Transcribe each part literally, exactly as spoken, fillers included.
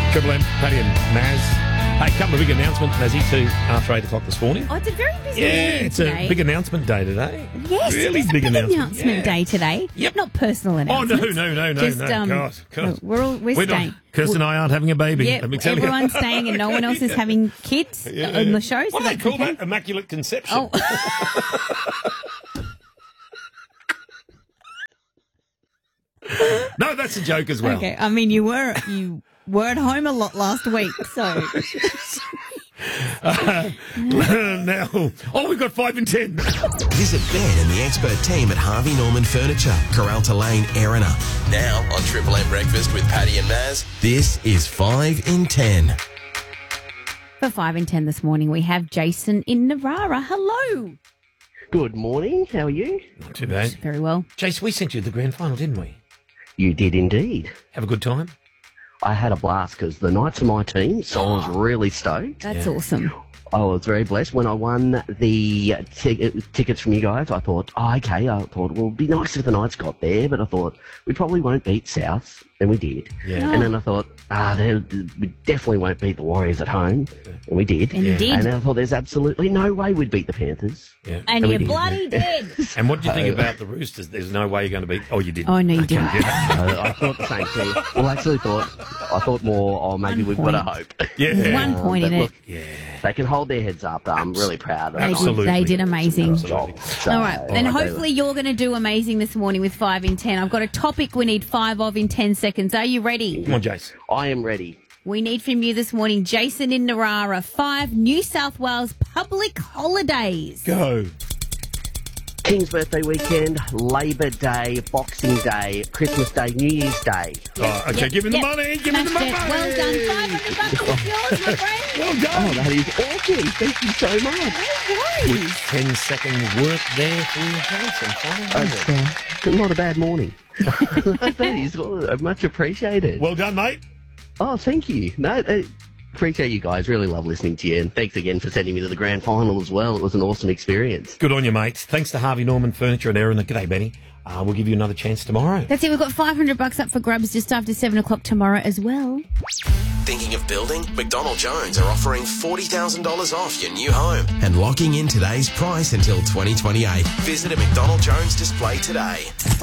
Triple M, Paddy and Maz. Hey, a couple of big announcements, Mazzy, to after eight o'clock this morning. Oh, it's a very busy Yeah, morning it's today. a big announcement day today. Yes, really it is big a big announcement, announcement yeah. day today. Yep. Not personal Oh, no, announcements. no, no, no, Just, no. um, God, God. We're, all, we're, We're staying. not, Kirsten and I aren't having a baby. Yeah, let me tell everyone's you. staying and no one else is having kids Yeah, on yeah. the show. So What do they that's call okay. that? Immaculate conception. Oh. No, that's a joke as well. Okay, I mean, you were you were at home a lot last week, so... Uh, now, oh, we've got five and ten. Visit Ben and the expert team at Harvey Norman Furniture, Coralta Lane, Erina. Now on Triple M Breakfast with Paddy and Maz, this is five in ten. For five and ten this morning, we have Jason in Narara. Hello. Good morning. How are you? Not too bad. Very well. Jace, we sent you the grand final, didn't we? You did indeed. Have a good time? I had a blast because the Knights are my team, so I was really stoked. That's Yeah. awesome. I was very blessed. When I won the t- tickets from you guys, I thought, oh, okay, I thought, well, it'd be nice if the Knights got there, but I thought, we probably won't beat South, and we did. Yeah. And then I thought, ah, they we definitely won't beat the Warriors at home, and we did. And you did. And then I thought, there's absolutely no way we'd beat the Panthers. Yeah. And we you did. bloody did. And what do you think about the Roosters? There's no way you're going to beat... Oh, you didn't. Oh, no, you Okay, didn't. yeah. uh, I thought the same thing. Well, I actually thought, I thought more, oh, maybe One we've got a point. hope. Yeah. One Um, point but in look, it. Yeah. They can hold their heads up. I'm really proud of They them. Absolutely. did, they did amazing. Absolutely. So, All right, and uh, they- hopefully you're going to do amazing this morning with five in ten. I've got a topic we need five of in ten seconds. Are you ready? Come on, Jace. I am ready. We need from you this morning, Jason in Narara, five New South Wales public holidays. Go. King's birthday weekend, Labor Day, Boxing Day, Christmas Day, New Year's Day. Oh, okay, Yep, give him yep. the money. Give him the Smashed money. it. Well done. five hundred bucks is yours, my friend. Well Oh, done. that is awesome. Thank you so much. No worries. ten second work there for you, Jason. It's uh, not a bad morning. That is uh, much appreciated. Well done, mate. Oh, thank you. No, uh, appreciate you guys. Really love listening to you. And thanks again for sending me to the grand final as well. It was an awesome experience. Good on you, mate. Thanks to Harvey Norman Furniture and Erina. G'day, Benny. Uh, we'll give you another chance tomorrow. That's it. We've got five hundred bucks up for grabs just after seven o'clock tomorrow as well. Thinking of building? McDonald Jones are offering forty thousand dollars off your new home and locking in today's price until twenty twenty-eight. Visit a McDonald Jones display today.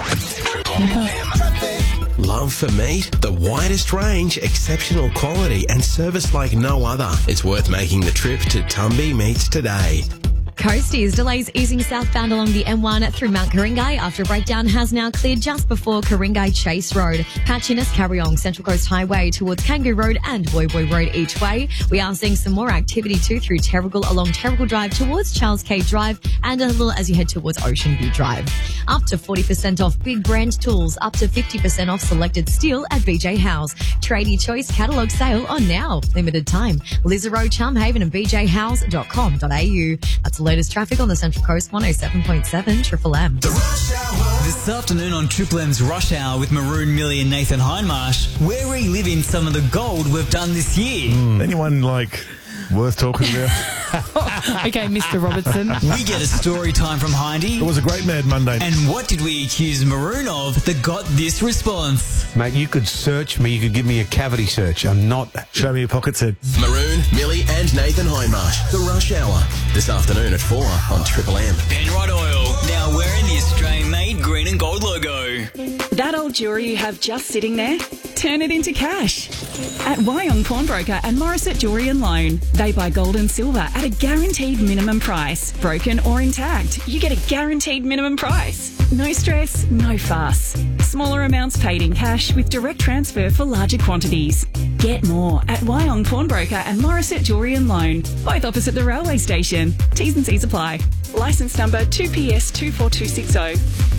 Love for meat? The widest range, exceptional quality and service like no other. It's worth making the trip to Tumby Meats today. Coasties delays easing southbound along the M one through Mount Ku-ring-gai after a breakdown has now cleared just before Ku-ring-gai Chase Road. Patchiness carry on Central Coast Highway towards Kangaroo Road and Boy Boy Road each way. We are seeing some more activity too through Terrigal along Terrigal Drive towards Charles K Drive and a little as you head towards Ocean View Drive. Up to forty percent off big brand tools, up to fifty percent off selected steel at B J House. Tradie Choice catalogue sale on now. Limited time. Lisarow, Charmhaven and b j house dot com dot a u. That's the latest traffic on the Central Coast, one oh seven point seven Triple M. This afternoon on Triple M's Rush Hour with Maroon, Millie and Nathan Hindmarsh, we're reliving some of the gold we've done this year. Anyone, like, worth talking about? Okay, Mister Robertson. We get a story time from Hindy. It was a great Mad Monday. And what did we accuse Maroon of that got this response? Mate, you could search me. You could give me a cavity search. I'm not... Show me your pockets head. Maroon, Millie and Nathan Hindmarsh. The Rush Hour. This afternoon at four on Triple M. Penrod Oil, now wearing the Australian-made green and gold logo. That old jewellery you have just sitting there, turn it into cash. At Wyong Pawnbroker and Morissette Jewellery and Loan, they buy gold and silver at a guaranteed minimum price. Broken or intact, you get a guaranteed minimum price. No stress, no fuss. Smaller amounts paid in cash with direct transfer for larger quantities. Get more at Wyong Pawnbroker and Morissette Jewellery and Loan, both opposite the railway station. T's and C's apply. Licence number two P S two four two six zero.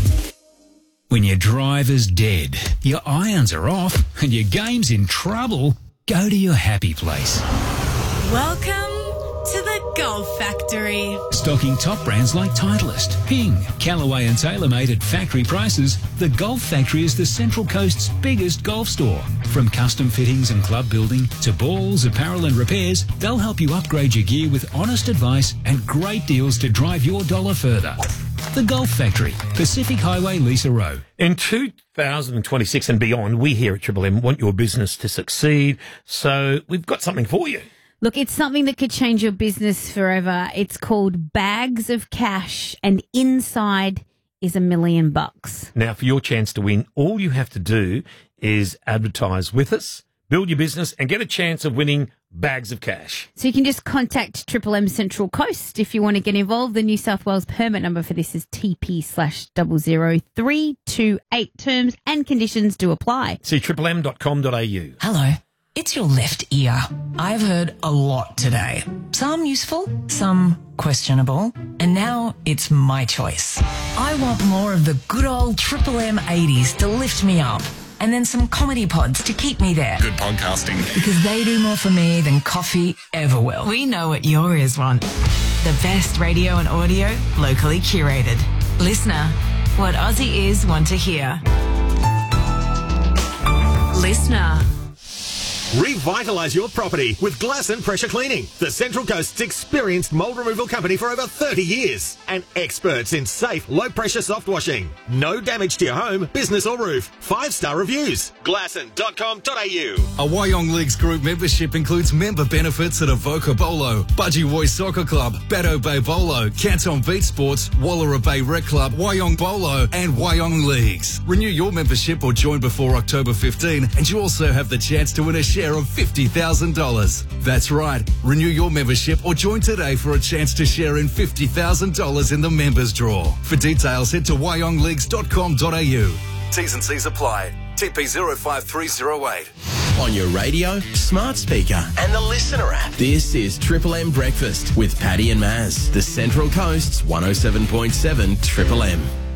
When your driver's dead, your irons are off, and your game's in trouble, go to your happy place. Welcome to the Golf Factory. Stocking top brands like Titleist, Ping, Callaway and TaylorMade at factory prices, the Golf Factory is the Central Coast's biggest golf store. From custom fittings and club building to balls, apparel and repairs, they'll help you upgrade your gear with honest advice and great deals to drive your dollar further. The Golf Factory, Pacific Highway, Lisa Row. In two thousand twenty-six and beyond, we here at Triple M want your business to succeed, so we've got something for you. Look, it's something that could change your business forever. It's called Bags of Cash, and inside is a million bucks. Now, for your chance to win, all you have to do is advertise with us, build your business, and get a chance of winning bags of cash. So you can just contact Triple M Central Coast if you want to get involved. The New South Wales permit number for this is T P slash double zero three two eight. Terms and conditions do apply. See triple m dot com dot a u. Hello. It's your left ear. I've heard a lot today. Some useful, some questionable, and now it's my choice. I want more of the good old Triple M eighties to lift me up, and then some comedy pods to keep me there. Good podcasting. Because they do more for me than coffee ever will. We know what your ears want. The best radio and audio, locally curated. Listener, what Aussie ears want to hear. Listener. Revitalise your property with Glass and Pressure Cleaning, the Central Coast's experienced mould removal company for over thirty years and experts in safe, low-pressure soft washing. No damage to your home, business or roof. Five-star reviews. glasson dot com dot a u. A Wyong Leagues Group membership includes member benefits at Avoca Bolo, Budgie Boys Soccer Club, Baddo Bay Bolo, Canton Beach Sports, Wallara Bay Rec Club, Wyong Bolo and Wyong Leagues. Renew your membership or join before October fifteenth and you also have the chance to win a share of fifty thousand dollars. That's right. Renew your membership or join today for a chance to share in fifty thousand dollars in the members draw. For details, head to wyong leagues dot com dot a u. T's and C's apply. T P zero five three zero eight. On your radio, smart speaker, and the Listener app. This is Triple M Breakfast with Paddy and Maz, the Central Coast's one oh seven point seven Triple M.